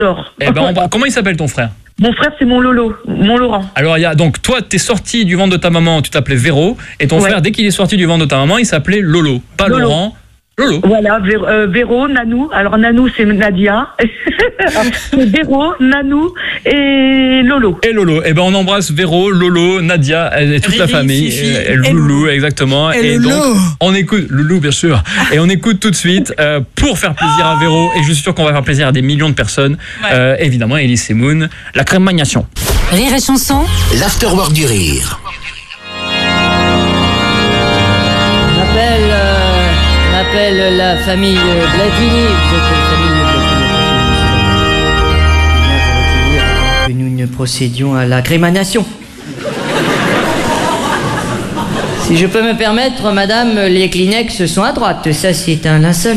J'adore. Eh ben, comment il s'appelle ton frère? Mon frère, c'est mon Lolo, mon Laurent. Alors, donc, toi, t'es sorti du ventre de ta maman, tu t'appelais Véro, et ton frère, dès qu'il est sorti du ventre de ta maman, il s'appelait Lolo. Pas Lolo. Laurent, Lolo. Voilà, Véro, Nanou. Alors, Nanou, c'est Nadia. C'est Véro, Nanou et Lolo. Et Lolo. Eh ben, on embrasse Véro, Lolo, Nadia et toute la famille. Et Loulou, exactement. Et donc, on écoute, Loulou, bien sûr. Et on écoute tout de suite, pour faire plaisir à Véro, et je suis sûr qu'on va faire plaisir à des millions de personnes, évidemment, Elise et Moon, la crème magnation. Rire et chanson. L'afterwork du rire. On appelle la famille Blatini. Vous êtes la famille Blatini. Avant que nous ne procédions à la crémation. Si je peux me permettre, madame, les Kleenex sont à droite. Ça, c'est un linceul.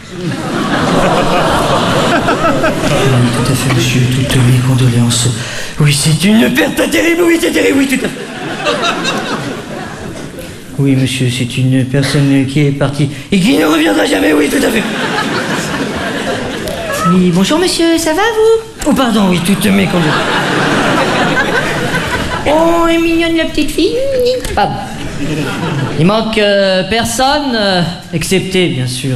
Tout à fait, monsieur. Toutes mes condoléances. Oui, c'est une perte terrible. Oui, c'est terrible. Oui, tout à fait. Oui, monsieur, c'est une personne qui est partie et qui ne reviendra jamais, oui, tout à fait. Oui, bonjour, monsieur, ça va, vous? Oh, pardon, oui, toutes mes condoléances. Oh, elle est mignonne, la petite fille. Pardon. Il manque personne, excepté, bien sûr.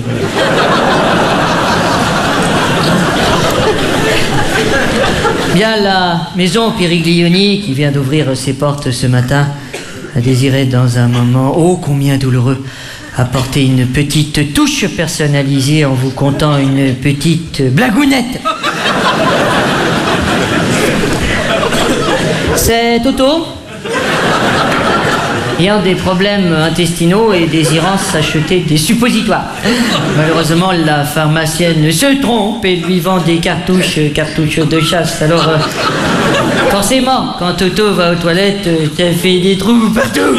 Bien, la maison Piriglioni, qui vient d'ouvrir ses portes ce matin, a désiré dans un moment, ô combien douloureux, apporter une petite touche personnalisée en vous contant une petite blagounette. C'est Toto, ayant des problèmes intestinaux et désirant s'acheter des suppositoires. Malheureusement, la pharmacienne se trompe et lui vend des cartouches de chasse. Alors, forcément, quand Toto va aux toilettes, ça fait des trous partout.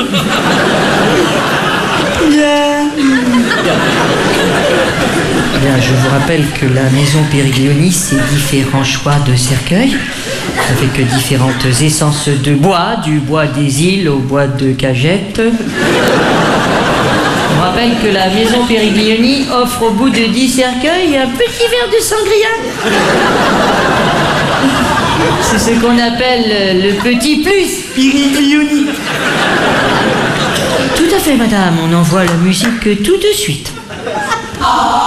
Bien, je vous rappelle que la maison Piriglioni, c'est différents choix de cercueils, avec différentes essences de bois, du bois des îles au bois de cagette. Je vous rappelle que la maison Piriglioni offre au bout de 10 cercueils un petit verre de sangria. C'est ce qu'on appelle le petit plus Piriglioni. Tout à fait, madame, on envoie la musique tout de suite.